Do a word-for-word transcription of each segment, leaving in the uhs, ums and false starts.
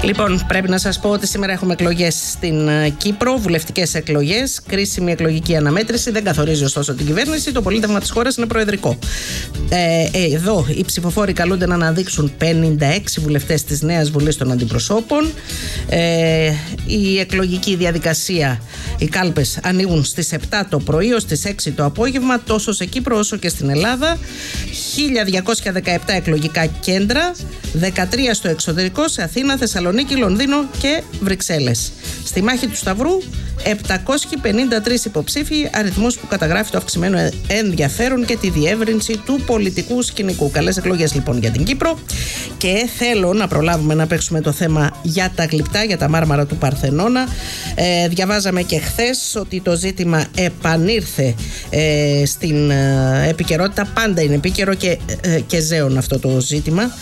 Λοιπόν, πρέπει να σας πω ότι σήμερα έχουμε εκλογές στην Κύπρο, βουλευτικές εκλογές, κρίσιμη εκλογική αναμέτρηση, δεν καθορίζει ωστόσο την κυβέρνηση, το πολίτευμα της χώρας είναι προεδρικό. Ε, εδώ οι ψηφοφόροι καλούνται να αναδείξουν πενήντα έξι βουλευτές της Νέας Βουλής των Αντιπροσώπων. Ε, η εκλογική διαδικασία, οι κάλπες ανοίγουν στις επτά το πρωί ως τις έξι το απόγευμα, τόσο σε Κύπρο όσο και στην Ελλάδα. χίλια διακόσια δεκαεπτά εκλογικά κέντρα, δεκατρία στο εξωτερικό, σε Αθήνα, Θεσσαλονίκη, Λονδίνο και Βρυξέλλες. Στη μάχη του Σταυρού, επτακόσιοι πενήντα τρεις υποψήφοι, αριθμός που καταγράφει το αυξημένο ενδιαφέρον και τη διεύρυνση του πολιτικού σκηνικού. Καλές εκλογές λοιπόν για την Κύπρο. Και θέλω να προλάβουμε να παίξουμε το θέμα για τα γλυπτά, για τα μάρμαρα του Παρθενώνα. Ε, διαβάζαμε και χθες ότι το ζήτημα επανήρθε ε, στην ε, επικαιρότητα. Πάντα είναι επίκαιρο και, ε, και ζέον αυτό το ζήτημα.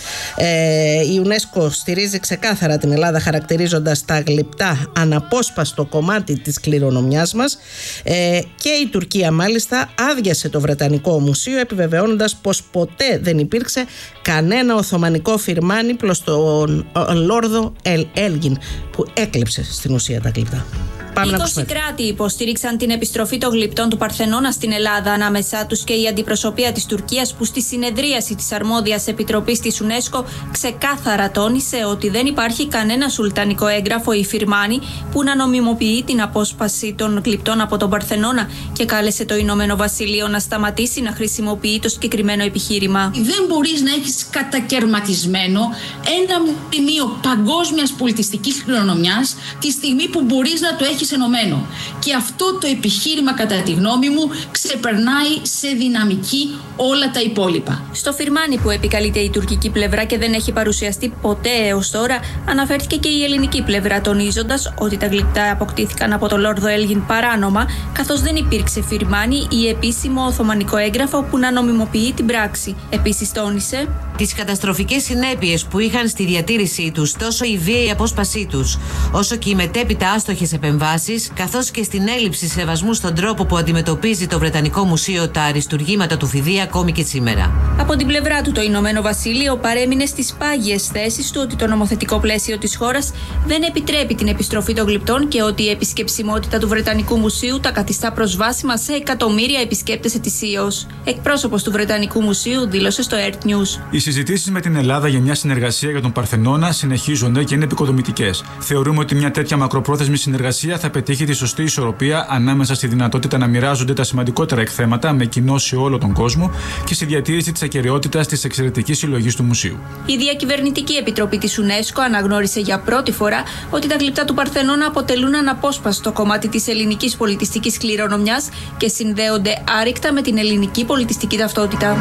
Ε, η UNESCO στηρίζει ξεκάθαρα την Ελλάδα, χαρακτηρίζοντας τα γλυπτά αναπόσπαστο κομμάτι της κληρονομιάς μας. Ε, και η Τουρκία μάλιστα άδειασε το Βρετανικό Μουσείο, επιβεβαιώνοντας πως ποτέ δεν υπήρξε κανένα οθωμανικό φιρμάνι προς τον Λόρδο Ελ Έλγιν, που έκλεψε στην ουσία τα γλυπτά. είκοσι κράτη υποστήριξαν την επιστροφή των γλυπτών του Παρθενώνα στην Ελλάδα, ανάμεσά τους και η αντιπροσωπεία της Τουρκίας, που στη συνεδρίαση της αρμόδιας επιτροπής της UNESCO ξεκάθαρα τόνισε ότι δεν υπάρχει κανένα σουλτανικό έγγραφο ή φιρμάνι που να νομιμοποιεί την απόσπαση των γλυπτών από τον Παρθενώνα και κάλεσε το Ηνωμένο Βασίλειο να σταματήσει να χρησιμοποιεί το συγκεκριμένο επιχείρημα. Δεν μπορείς να έχεις κατακαιρματισμένο ένα μνημείο παγκόσμιας πολιτιστικής κληρονομιάς τη στιγμή που μπορείς να το έχεις ενωμένο. Και αυτό το επιχείρημα, κατά τη γνώμη μου, ξεπερνάει σε δυναμική όλα τα υπόλοιπα. Στο φιρμάνι που επικαλείται η τουρκική πλευρά και δεν έχει παρουσιαστεί ποτέ έως τώρα, αναφέρθηκε και η ελληνική πλευρά, τονίζοντας ότι τα γλυπτά αποκτήθηκαν από τον Λόρδο Έλγιν παράνομα, καθώς δεν υπήρξε φιρμάνι ή επίσημο οθωμανικό έγγραφο που να νομιμοποιεί την πράξη. Επίσης τόνισε τις καταστροφικές συνέπειες που είχαν στη διατήρησή τους τόσο η βίαιη απόσπασή τους, όσο και οι μετέπειτα άστοχες επεμβάσεις, καθώς και στην έλλειψη σεβασμού στον τρόπο που αντιμετωπίζει το Βρετανικό Μουσείο τα αριστουργήματα του φιδί ακόμη και σήμερα. Από την πλευρά του, το Ηνωμένο Βασίλειο παρέμεινε στις πάγιες θέσεις του ότι το νομοθετικό πλαίσιο της χώρας δεν επιτρέπει την επιστροφή των γλυπτών και ότι η επισκεψιμότητα του Βρετανικού Μουσείου τα καθιστά προσβάσιμα σε εκατομμύρια επισκέπτες ετησίως. Εκπρόσωπος του Βρετανικού Μουσείου δήλωσε στο Earth News. Οι συζητήσεις με την Ελλάδα για μια συνεργασία για τον Παρθενώνα συνεχίζονται και είναι επικοδομητικές. Θεωρούμε ότι μια τέτοια μακροπρόθεσμη συνεργασία θα πετύχει τη σωστή ισορροπία ανάμεσα στη δυνατότητα να μοιράζονται τα σημαντικότερα εκθέματα με κοινό σε όλο τον κόσμο και στη διατήρηση της ακεραιότητας της εξαιρετικής συλλογής του μουσείου. Η Διακυβερνητική Επιτροπή της UNESCO αναγνώρισε για πρώτη φορά ότι τα γλυπτά του Παρθενώνα αποτελούν αναπόσπαστο κομμάτι της ελληνικής πολιτιστικής κληρονομιάς και συνδέονται άρρηκτα με την ελληνική πολιτιστική ταυτότητα.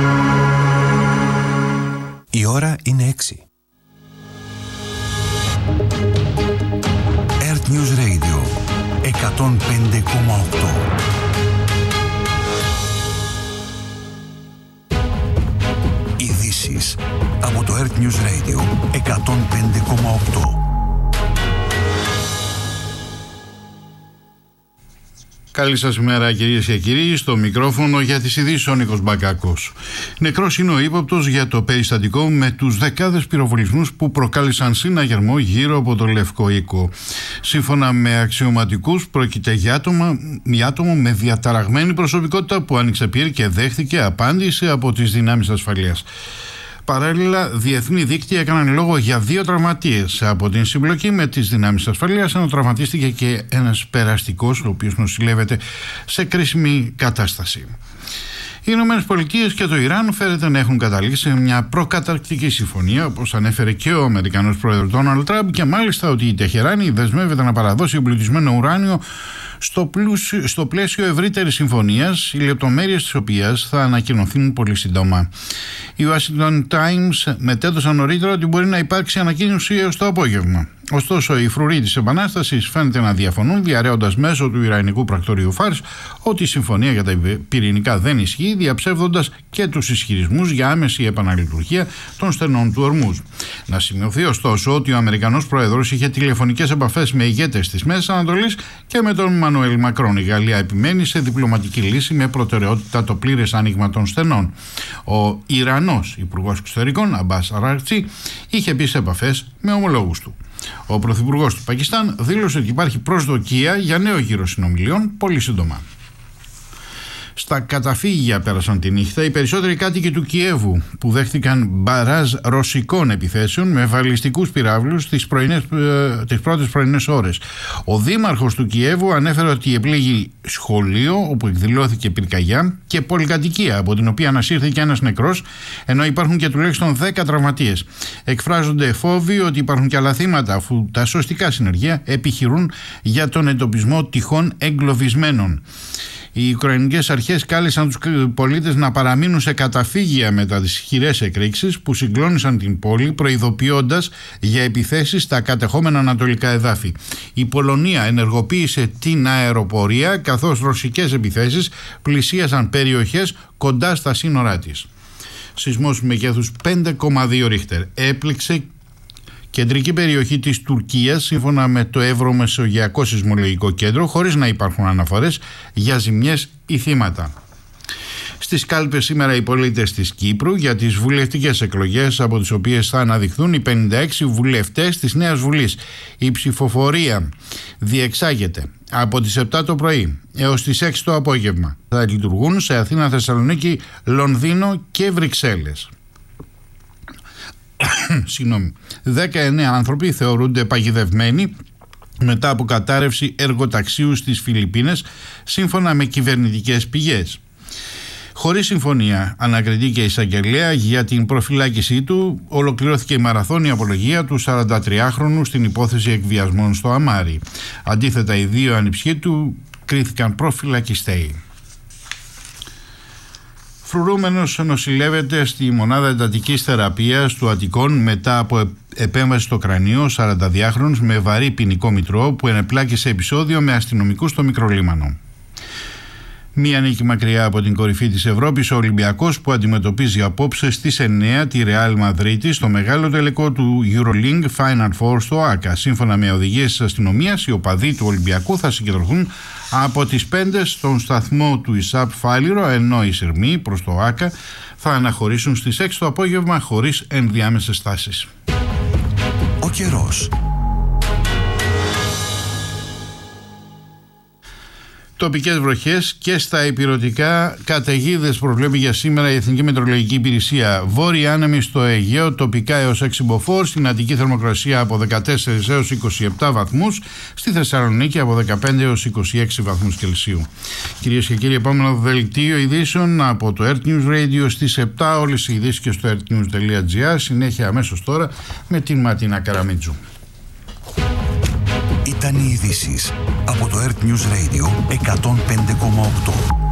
Η ώρα είναι έξι. Earth News Radio εκατόν πέντε κόμμα οκτώ. Ειδήσεις από το Earth News Radio εκατόν πέντε κόμμα οκτώ. Καλή σας ημέρα, κυρίες και κύριοι. Στο μικρόφωνο για τις ειδήσεις ο Νίκος Μπακάκος. Νεκρός είναι ο ύποπτος για το περιστατικό με τους δεκάδες πυροβολισμούς που προκάλεσαν συναγερμό γύρω από το Λευκό Οίκο. Σύμφωνα με αξιωματικούς, πρόκειται για άτομα, για άτομο με διαταραγμένη προσωπικότητα που άνοιξε πυρ και δέχτηκε απάντηση από τις δυνάμεις ασφαλείας. Παράλληλα, διεθνή δίκτυα έκαναν λόγο για δύο τραυματίες από την συμπλοκή με τις δυνάμεις ασφαλείας, ενώ τραυματίστηκε και ένας περαστικός, ο οποίος νοσηλεύεται σε κρίσιμη κατάσταση. Οι Ηνωμένες Πολιτείες και το Ιράν φαίνεται να έχουν καταλήξει σε μια προκαταρκτική συμφωνία, όπως ανέφερε και ο Αμερικανός πρόεδρος Ντόναλντ Τραμπ, και μάλιστα ότι η Τεχεράνη δεσμεύεται να παραδώσει εμπλουτισμένο ουράνιο στο, πλούσιο, στο πλαίσιο ευρύτερης συμφωνίας, οι λεπτομέρειες της οποίας θα ανακοινωθούν πολύ σύντομα. Οι Washington Times μετέδωσαν νωρίτερα ότι μπορεί να υπάρξει ανακοίνωση έως το απόγευμα. Ωστόσο, οι φρουροί της Επανάστασης φαίνεται να διαφωνούν, διαρρέοντας μέσω του Ιρανικού πρακτορείου Φάρς ότι η συμφωνία για τα πυρηνικά δεν ισχύει, διαψεύδοντας και τους ισχυρισμούς για άμεση επαναλειτουργία των στενών του Ορμούζ. Να σημειωθεί ωστόσο ότι ο Αμερικανός Πρόεδρος είχε τηλεφωνικές επαφές με ηγέτες της Μέσης Ανατολής και με τον Μανουέλ Μακρόν. Η Γαλλία επιμένει σε διπλωματική λύση με προτεραιότητα το πλήρες άνοιγμα των στενών. Ο Ιρανός Υπουργός Εξωτερικών, Αμπάς Αράκτσι, είχε επίσης επαφές με ομολόγους του. Ο Πρωθυπουργός του Πακιστάν δήλωσε ότι υπάρχει προσδοκία για νέο γύρο συνομιλιών πολύ σύντομα. Στα καταφύγια πέρασαν τη νύχτα οι περισσότεροι κάτοικοι του Κιέβου που δέχτηκαν μπαράζ ρωσικών επιθέσεων με βαλιστικούς πυράβλους τις, πρωινές, ε, τις πρώτες πρωινές ώρες. Ο δήμαρχος του Κιέβου ανέφερε ότι επλήγει σχολείο όπου εκδηλώθηκε πυρκαγιά και πολυκατοικία από την οποία ανασύρθηκε ένας νεκρός, ενώ υπάρχουν και τουλάχιστον δέκα τραυματίες. Εκφράζονται φόβοι ότι υπάρχουν και άλλα θύματα, αφού τα σωστικά συνεργεία επιχειρούν για τον εντοπισμό τυχόν εγκλωβισμένων. Οι Ουκρανικές αρχές κάλεσαν τους πολίτες να παραμείνουν σε καταφύγια μετά τις χειρές εκρήξεις που συγκλώνησαν την πόλη, προειδοποιώντας για επιθέσεις στα κατεχόμενα ανατολικά εδάφη. Η Πολωνία ενεργοποίησε την αεροπορία, καθώς ρωσικές επιθέσεις πλησίασαν περιοχές κοντά στα σύνορά της. Σεισμός μεγέθους πέντε κόμμα δύο ρίχτερ έπληξε κεντρική περιοχή της Τουρκίας, σύμφωνα με το Ευρωμεσογειακό Σεισμολογικό Κέντρο, χωρίς να υπάρχουν αναφορές για ζημιές ή θύματα. Στις κάλπες σήμερα οι πολίτες της Κύπρου για τις βουλευτικές εκλογές, από τις οποίες θα αναδειχθούν οι πενήντα έξι βουλευτές της Νέας Βουλής. Η ψηφοφορία διεξάγεται από τις επτά το πρωί έως τις έξι το απόγευμα. Θα λειτουργούν σε Αθήνα, Θεσσαλονίκη, Λονδίνο και Βρυξέλλες. Συγγνώμη. δεκαεννέα άνθρωποι θεωρούνται παγιδευμένοι μετά από κατάρρευση εργοταξίου στις Φιλιππίνες, σύμφωνα με κυβερνητικές πηγές. Χωρίς συμφωνία, ανακριτεί και η εισαγγελέα για την προφυλάκησή του, ολοκληρώθηκε η μαραθώνια απολογία του σαραντατριάχρονου στην υπόθεση εκβιασμών στο Αμάρι. Αντίθετα, οι δύο ανιψιοί του κρίθηκαν προφυλακιστέοι. Φρουρούμενος νοσηλεύεται στη μονάδα εντατικής θεραπείας του Αττικών μετά από επέμβαση στο κρανίο, σαρανταδυάχρονος με βαρύ ποινικό μητρό που ενεπλάκη σε επεισόδιο με αστυνομικούς στο Μικρολίμανο. Μία νίκη μακριά από την κορυφή της Ευρώπης, ο Ολυμπιακός που αντιμετωπίζει απόψε στις εννέα τη Ρεάλ Μαδρίτη στο μεγάλο τελικό του EuroLeague Final Four στο ΆΚΑ. Σύμφωνα με οδηγίες της αστυνομίας, οι οπαδοί του Ολυμπιακού θα συγκεντρωθούν από τις πέντε στον σταθμό του ΙΣΑΠ Φάληρο, ενώ οι σειρμοί προς το ΆΚΑ θα αναχωρήσουν στις έξι το απόγευμα χωρίς ενδιάμεσες στάσεις. Ο καιρός. Τοπικές βροχές και στα ηπειρωτικά, καταιγίδες προβλέπει για σήμερα η Εθνική Μετεωρολογική Υπηρεσία. Βόρειοι άνεμοι στο Αιγαίο, τοπικά έως έξι μποφόρ, στην Αττική θερμοκρασία από δεκατέσσερα έως είκοσι επτά βαθμούς, στη Θεσσαλονίκη από δεκαπέντε έως είκοσι έξι βαθμούς Κελσίου. Κυρίες και κύριοι, επόμενο δελτίο ειδήσεων από το Earth News Radio στις επτά, όλες οι ειδήσεις και στο earth news τελεία gr. Συνέχεια αμέσως τώρα με την Ματίνα Καραμίτζου. Ήταν οι ειδήσεις από το Earth News Radio εκατόν πέντε κόμμα οκτώ.